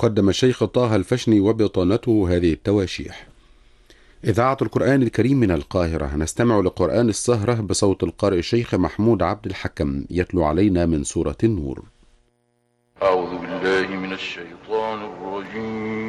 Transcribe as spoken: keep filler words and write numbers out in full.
قدم الشيخ طه الفشني وبطانته هذه التواشيح. إذاعة القرآن الكريم من القاهرة، نستمع لقرآن السهرة بصوت القارئ الشيخ محمود عبد الحكم يتلو علينا من سورة النور. أعوذ بالله من الشيطان الرجيم.